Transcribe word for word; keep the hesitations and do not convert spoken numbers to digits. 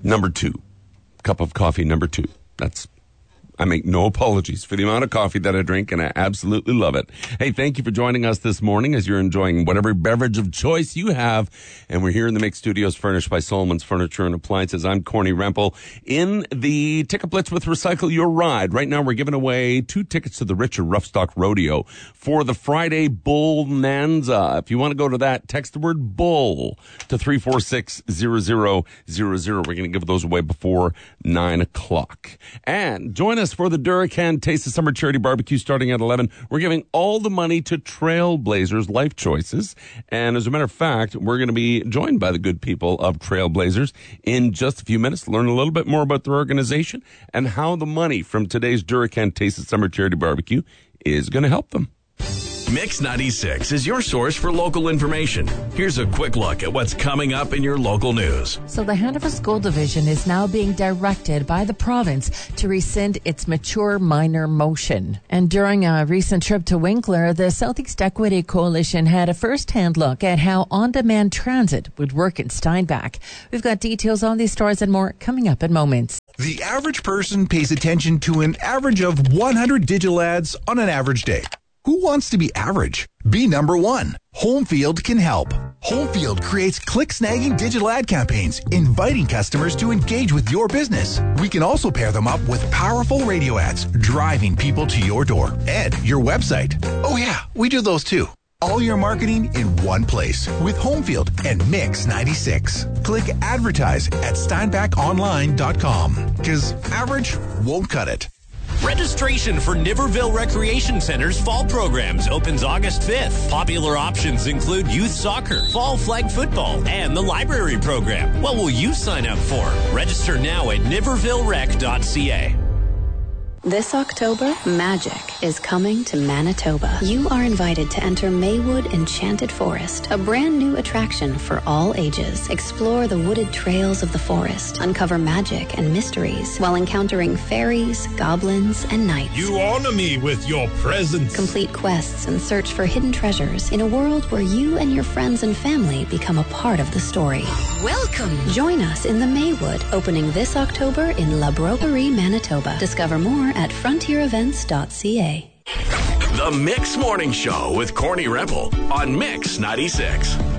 Number two. Cup of coffee number two. That's I make no apologies for the amount of coffee that I drink, and I absolutely love it. Hey, thank you for joining us this morning as you're enjoying whatever beverage of choice you have. And we're here in the Mix Studios, furnished by Solomon's Furniture and Appliances. I'm Corny Rempel in the Ticket Blitz with Recycle Your Ride. Right now, we're giving away two tickets to the Richer Roughstock Rodeo for the Friday Bull Nanza. If you want to go to that, text the word bull to three four six zero zero zero zero. We're going to give those away before nine o'clock. And join us for the Duracan Taste of Summer Charity Barbecue starting at eleven. We're giving all the money to Trailblazers Life Choices. And as a matter of fact, we're going to be joined by the good people of Trailblazers in just a few minutes to learn a little bit more about their organization and how the money from today's Duracan Taste of Summer Charity Barbecue is going to help them. Mix ninety-six is your source for local information. Here's a quick look at what's coming up in your local news. So the Hanover School Division is now being directed by the province to rescind its mature minor motion. And during a recent trip to Winkler, the Southeast Equity Coalition had a first-hand look at how on-demand transit would work in Steinbach. We've got details on these stories and more coming up in moments. The average person pays attention to an average of one hundred digital ads on an average day. Who wants to be average? Be number one. Homefield can help. Homefield creates click-snagging digital ad campaigns, inviting customers to engage with your business. We can also pair them up with powerful radio ads, driving people to your door and your website. Oh yeah, we do those too. All your marketing in one place with Homefield and Mix ninety-six. Click advertise at steinbach online dot com because average won't cut it. Registration for Niverville Recreation Center's fall programs opens August fifth. Popular options include youth soccer, fall flag football, and the library program. What will you sign up for? Register now at niverville rec dot c a. This October, magic is coming to Manitoba. You are invited to enter Maywood Enchanted Forest, a brand new attraction for all ages. Explore the wooded trails of the forest, uncover magic and mysteries while encountering fairies, goblins, and knights. You honor me with your presence. Complete quests and search for hidden treasures in a world where you and your friends and family become a part of the story. Welcome. Join us in the Maywood, opening this October in La Broquerie, Manitoba. Discover more at frontier events dot c a. The Mix Morning Show with Corny Rempel on Mix ninety-six.